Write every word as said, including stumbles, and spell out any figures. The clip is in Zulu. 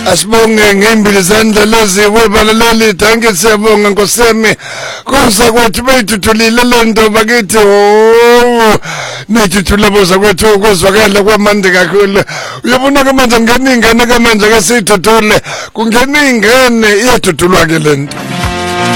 Asibonge ngembili zandla leziwe balaleli thanke siyabonga nkosemi kuza kwethu bayithuthulile lento bakithi oh nithuthula boza kwethu ukuzwakala kwamande kakhulu uyabona ke manje ngene ingane ke manje ke sithuthule kungena ingane iyathuthulwa ke lento